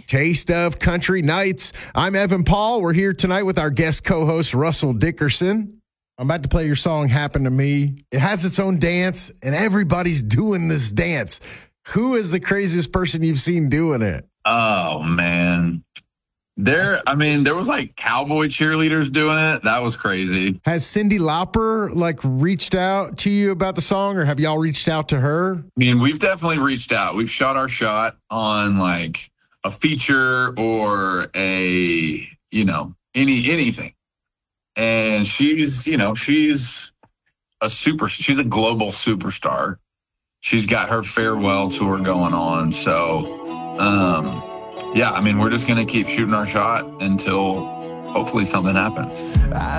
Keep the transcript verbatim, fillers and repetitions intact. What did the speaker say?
Taste of Country Nights. I'm Evan Paul. We're here tonight with our guest co-host, Russell Dickerson. I'm about to play your song, Happen to Me. It has its own dance, and everybody's doing this dance. Who is the craziest person you've seen doing it? Oh, man. There, I mean, there was like cowboy cheerleaders doing it. That was crazy. Has Cyndi Lauper like reached out to you about the song, or have y'all reached out to her? I mean, we've definitely reached out. We've shot our shot on like a feature or a, you know, any anything. And she's, you know, she's a super, she's a global superstar. She's got her farewell tour going on. So, um, yeah, I mean, we're just going to keep shooting our shot until hopefully something happens.